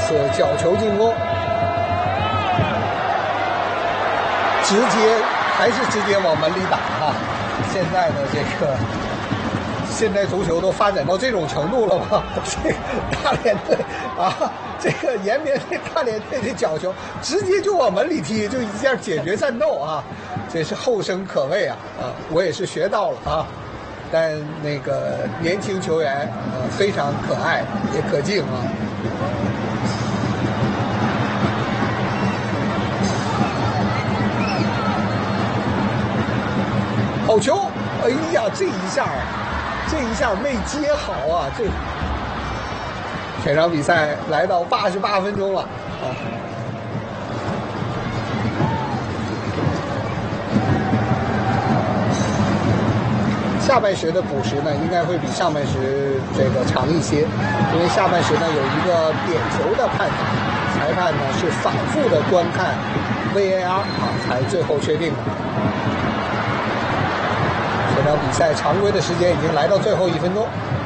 次角球进攻，还是直接往门里打啊！现在的这个现代足球都发展到这种程度了吗？这个大连队啊，这个延边队、大连队的角球直接就往门里踢，就一下解决战斗啊！这是后生可畏啊！我也是学到了啊。但那个年轻球员非常可爱也可敬啊。好球！哎呀，这一下没接好啊！这场比赛来到88分钟了啊。下半时的补时呢，应该会比上半时这个长一些，因为下半时呢有一个点球的判罚，裁判呢是反复的观看 VAR 才最后确定的。这场比赛常规的时间已经来到最后1分钟。